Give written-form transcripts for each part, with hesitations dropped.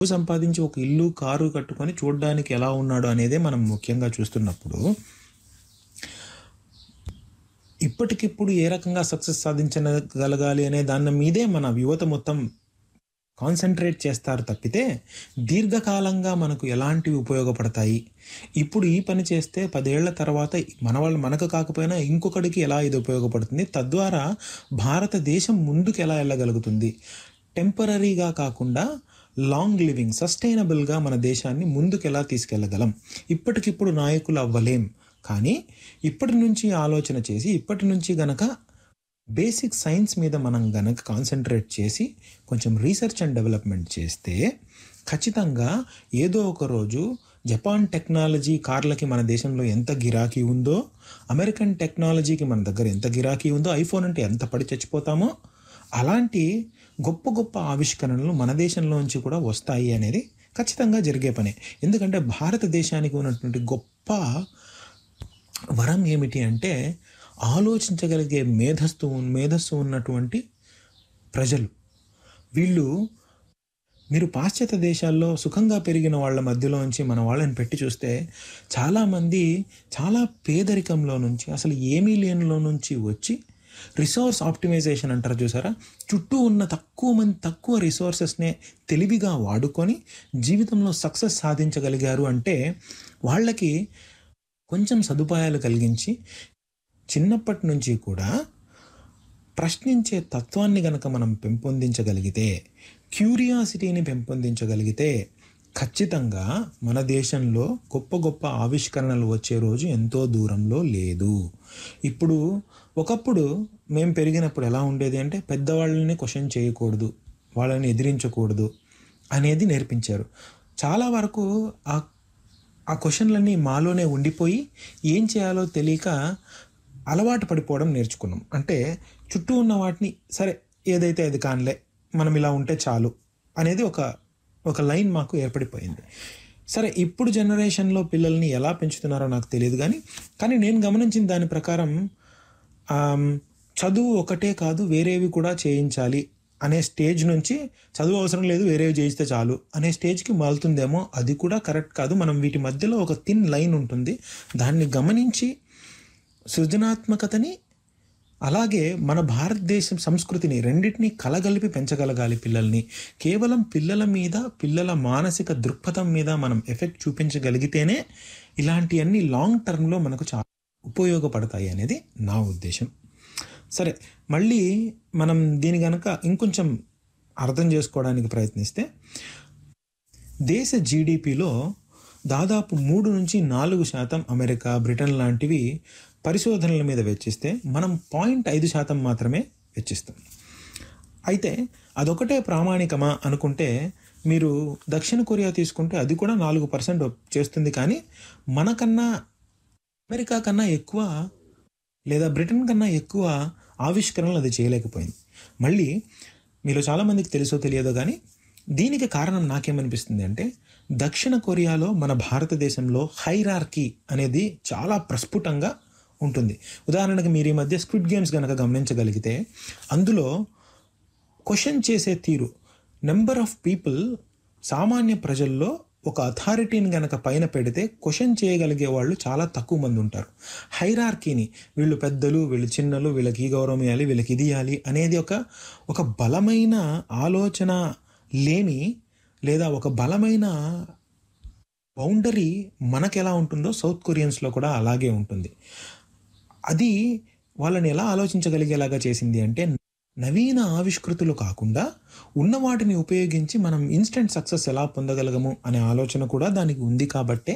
సంపాదించి ఒక ఇల్లు, కారు కట్టుకొని చూడడానికి ఎలా ఉన్నాడు అనేదే మనం ముఖ్యంగా చూస్తున్నప్పుడు, ఇప్పటికిప్పుడు ఏ రకంగా సక్సెస్ సాధించగలగాలి అనే దాని మీదే మన యువత మొత్తం కాన్సన్ట్రేట్ చేస్తారు తప్పితే, దీర్ఘకాలంగా మనకు ఎలాంటివి ఉపయోగపడతాయి, ఇప్పుడు ఈ పని చేస్తే 10 ఏళ్ల తర్వాత మనకు కాకపోయినా ఇంకొకడికి ఎలా ఇది ఉపయోగపడుతుంది, తద్వారా భారతదేశం ముందుకు ఎలా వెళ్ళగలుగుతుంది, టెంపరరీగా కాకుండా లాంగ్ లివింగ్ సస్టైనబుల్గా మన దేశాన్ని ముందుకు ఎలా తీసుకెళ్ళగలం. ఇప్పటికిప్పుడు నాయకులు అవ్వలేం, కానీ ఇప్పటి నుంచి ఆలోచన చేసి ఇప్పటి నుంచి గనక బేసిక్ సైన్స్ మీద మనం గనక కాన్సన్ట్రేట్ చేసి కొంచెం రీసెర్చ్ అండ్ డెవలప్మెంట్ చేస్తే ఖచ్చితంగా ఏదో ఒక రోజు జపాన్ టెక్నాలజీ కార్లకి మన దేశంలో ఎంత గిరాకీ ఉందో, అమెరికన్ టెక్నాలజీకి మన దగ్గర ఎంత గిరాకీ ఉందో, ఐఫోన్ అంటే ఎంత పడి చచ్చిపోతామో అలాంటి గొప్ప గొప్ప ఆవిష్కరణలు మన దేశంలోంచి కూడా వస్తాయి అనేది ఖచ్చితంగా జరిగే పనే. ఎందుకంటే భారతదేశానికి ఉన్నటువంటి గొప్ప వరం ఏమిటి అంటే ఆలోచించగలిగే మేధస్సు ఉన్నటువంటి ప్రజలు. వీళ్ళు మీరు పాశ్చాత్య దేశాల్లో సుఖంగా పెరిగిన వాళ్ళ మధ్యలోంచి మన వాళ్ళని పెట్టి చూస్తే చాలామంది చాలా పేదరికంలో నుంచి, అసలు ఏమీ లేనిలో నుంచి వచ్చి రిసోర్స్ ఆప్టిమైజేషన్ అంటారు చూసారా, చుట్టూ ఉన్న తక్కువ రిసోర్సెస్నే తెలివిగా వాడుకొని జీవితంలో సక్సెస్ సాధించగలిగారు అంటే వాళ్ళకి కొంచెం సదుపాయాలు కలిగించి చిన్నప్పటి నుంచి కూడా ప్రశ్నించే తత్వాన్ని గనక మనం పెంపొందించగలిగితే, క్యూరియాసిటీని పెంపొందించగలిగితే ఖచ్చితంగా మన దేశంలో గొప్ప గొప్ప ఆవిష్కరణలు వచ్చే రోజు ఎంతో దూరంలో లేదు. ఇప్పుడు ఒకప్పుడు మేము పెరిగినప్పుడు ఎలా ఉండేది అంటే పెద్దవాళ్ళని క్వశ్చన్ చేయకూడదు, వాళ్ళని ఎదిరించకూడదు అనేది నేర్పించారు. చాలా వరకు ఆ క్వశ్చన్లన్నీ మాలోనే ఉండిపోయి ఏం చేయాలో తెలియక అలవాటు పడిపోవడం నేర్చుకున్నాం. అంటే చుట్టూ ఉన్న వాటిని సరే ఏదైతే అది కానిలే, మనం ఇలా ఉంటే చాలు అనేది ఒక లైన్ మాకు ఏర్పడిపోయింది. సరే ఇప్పుడు జనరేషన్లో పిల్లల్ని ఎలా పెంచుతున్నారో నాకు తెలియదు, కానీ నేను గమనించిన దాని ప్రకారం చదువు ఒకటే కాదు వేరేవి కూడా చేయించాలి అనే స్టేజ్ నుంచి చదువు అవసరం లేదు వేరేవి చేయిస్తే చాలు అనే స్టేజ్కి మారుతుందేమో. అది కూడా కరెక్ట్ కాదు. మనం వీటి మధ్యలో ఒక థిన్ లైన్ ఉంటుంది. దాన్ని గమనించి సృజనాత్మకతని అలాగే మన భారతదేశం సంస్కృతిని రెండింటినీ కలగలిపి పెంచగలగాలి పిల్లల్ని. కేవలం పిల్లల మీద, పిల్లల మానసిక దృక్పథం మీద మనం ఎఫెక్ట్ చూపించగలిగితేనే ఇలాంటివన్నీ లాంగ్ టర్మ్లో మనకు చాలా ఉపయోగపడతాయి అనేది నా ఉద్దేశం. సరే, మళ్ళీ మనం దీని కనుక ఇంకొంచెం అర్థం చేసుకోవడానికి ప్రయత్నిస్తే దేశ జీడిపిలో దాదాపు 3-4% అమెరికా, బ్రిటన్ లాంటివి పరిశోధనల మీద వెచ్చిస్తే మనం 0.5% మాత్రమే వెచ్చిస్తాం. అయితే అదొకటే ప్రామాణికమా అనుకుంటే మీరు దక్షిణ కొరియా తీసుకుంటే అది కూడా 4% చేస్తుంది. కానీ మనకన్నా అమెరికా కన్నా ఎక్కువ లేదా బ్రిటన్ కన్నా ఎక్కువ ఆవిష్కరణలు అది చేయలేకపోయింది. మళ్ళీ మీలో చాలామందికి తెలుసో తెలియదో కానీ దీనికి కారణం నాకేమనిపిస్తుంది అంటే దక్షిణ కొరియాలో మన భారతదేశంలో హైరార్కీ అనేది చాలా ప్రస్ఫుటంగా ఉంటుంది. ఉదాహరణకు మీరు ఈ మధ్య స్క్విడ్ గేమ్స్ కనుక గమనించగలిగితే అందులో క్వశ్చన్ చేసే తీరు, నెంబర్ ఆఫ్ పీపుల్, సామాన్య ప్రజల్లో ఒక అథారిటీని గనక పైన పెడితే క్వశ్చన్ చేయగలిగే వాళ్ళు చాలా తక్కువ మంది ఉంటారు. హైరార్కీని వీళ్ళు పెద్దలు, వీళ్ళు చిన్నలు, వీళ్ళకి ఈ గౌరవం ఇవ్వాలి, వీళ్ళకి ఇది ఇవ్వాలి అనేది ఒక బలమైన ఆలోచన లేని లేదా ఒక బలమైన బౌండరీ మనకు ఎలా ఉంటుందో సౌత్ కొరియన్స్లో కూడా అలాగే ఉంటుంది. అది వాళ్ళని ఎలా ఆలోచించగలిగేలాగా చేసింది అంటే నవీన ఆవిష్కృతులు కాకుండా ఉన్న వాటిని ఉపయోగించి మనం ఇన్స్టెంట్ సక్సెస్ ఎలా పొందగలగము అనే ఆలోచన కూడా దానికి ఉంది. కాబట్టే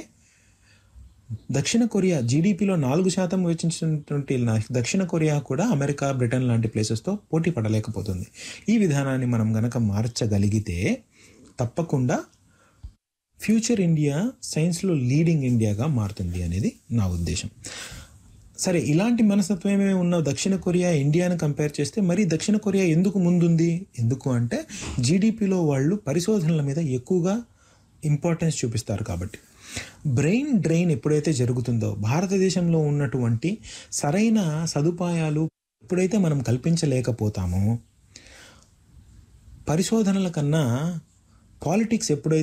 దక్షిణ కొరియా జీడిపిలో 4% వెచ్చించినటువంటి దక్షిణ కొరియా కూడా అమెరికా, బ్రిటన్ లాంటి ప్లేసెస్తో పోటీ పడలేకపోతుంది. ఈ విధానాన్ని మనం గనక మార్చగలిగితే తప్పకుండా ఫ్యూచర్ ఇండియా సైన్స్లో లీడింగ్ ఇండియాగా మారుతుంది అనేది నా ఉద్దేశం. సరే, ఇలాంటి మనస్తత్వమే ఉన్న దక్షిణ కొరియా ఇండియాను కంపేర్ చేస్తే మరి దక్షిణ కొరియా ఎందుకు ముందుంది? ఎందుకు అంటే జీడిపిలో వాళ్ళు పరిశోధనల మీద ఎక్కువగా ఇంపార్టెన్స్ చూపిస్తారు. కాబట్టి బ్రెయిన్ డ్రైన్ ఎప్పుడైతే జరుగుతుందో, భారతదేశంలో ఉన్నటువంటి సరైన సదుపాయాలు ఎప్పుడైతే మనం కల్పించలేకపోతామో పరిశోధనల కన్నా పాలిటిక్స్ ఎప్పుడైతే